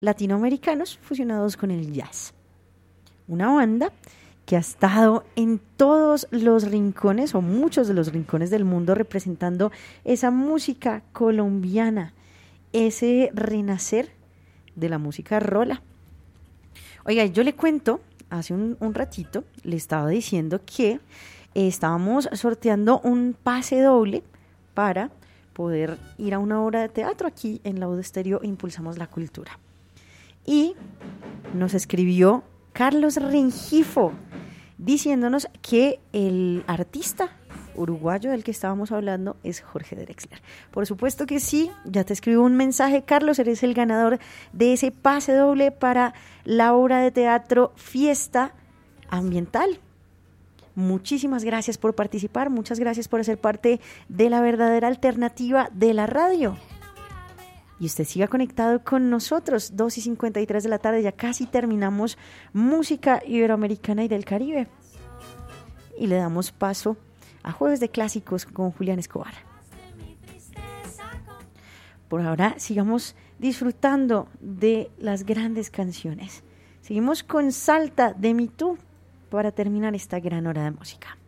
latinoamericanos fusionados con el jazz. Una banda que ha estado en todos los rincones o muchos de los rincones del mundo representando esa música colombiana, ese renacer de la música rola. Oiga, yo le cuento, hace un ratito le estaba diciendo que estábamos sorteando un pase doble para poder ir a una obra de teatro aquí en Laúd Estéreo Impulsamos la Cultura. Y nos escribió Carlos Rengifo diciéndonos que el artista uruguayo del que estábamos hablando es Jorge Drexler. Por supuesto que sí, ya te escribo un mensaje, Carlos, eres el ganador de ese pase doble para la obra de teatro Fiesta Ambiental. Muchísimas gracias por participar, muchas gracias por ser parte de la verdadera alternativa de la radio. Y usted siga conectado con nosotros, 2:53 de la tarde, ya casi terminamos música iberoamericana y del Caribe. Y le damos paso a Jueves de Clásicos con Julián Escobar. Por ahora sigamos disfrutando de las grandes canciones. Seguimos con Salta de Mi Tú para terminar esta gran hora de música.